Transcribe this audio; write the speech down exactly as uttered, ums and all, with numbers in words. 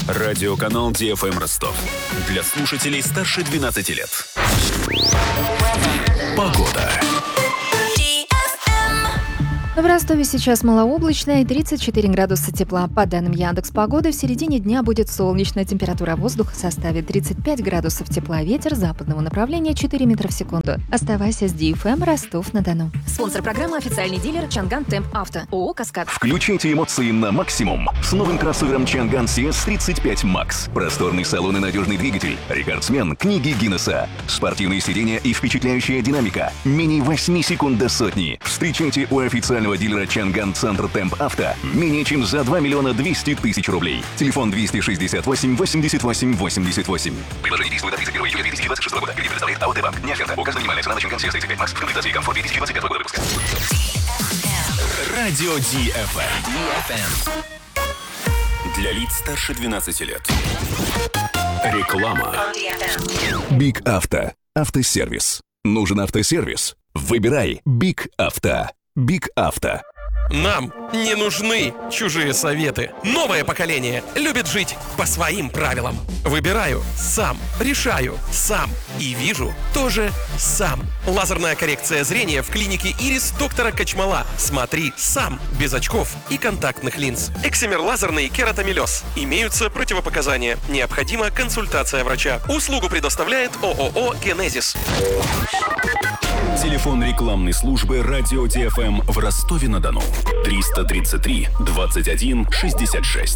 Радиоканал Ди Эф Эм Ростов. Для слушателей старше двенадцати лет. Погода. В Ростове сейчас малооблачно и тридцать четыре градуса тепла. По данным Яндекс.Погоды, в середине дня будет солнечно. Температура воздуха составит тридцать пять градусов тепла. Ветер западного направления четыре метра в секунду. Оставайся с Ди Эф Эм Ростов-на-Дону. Спонсор программы — официальный дилер Чанган Темп Авто. ООО «Каскад». Включайте эмоции на максимум с новым кроссовером Чанган Си Эс тридцать пять Макс. Просторный салон и надежный двигатель. Рекордсмен книги Гиннесса. Спортивные сиденья и впечатляющая динамика. Менее восемь секунд до сотни. Встречайте у официального дилера Чанган Центр Темп Авто менее чем за два миллиона двести тысяч рублей. Телефон двести шестьдесят восемь восемьдесят восемь восемьдесят восемь. Предложение действует до тридцать первого июля две тысячи двадцать шестого года. Кредит предоставляет АОТ Банк. Не оферта. Указана минимальная цена на Чанган Си Эс тридцать пять Макс в комплектации комфорт две тысячи двадцать пятого года выпуска. Радио Ди Эф Эм. Для лиц старше двенадцати лет. Реклама. Биг Авто. Автосервис. Нужен автосервис? Выбирай Биг Авто. Биг Авто. Нам не нужны чужие советы. Новое поколение любит жить по своим правилам. Выбираю сам, решаю сам и вижу тоже сам. Лазерная коррекция зрения в клинике Ирис доктора Качмала. Смотри сам, без очков и контактных линз. Эксимер лазерный кератомелез. Имеются противопоказания. Необходима консультация врача. Услугу предоставляет ООО «Генезис». Телефон рекламной службы Радио Ди Эф Эм в Ростове-на-Дону. триста тридцать три двадцать один шестьдесят шесть.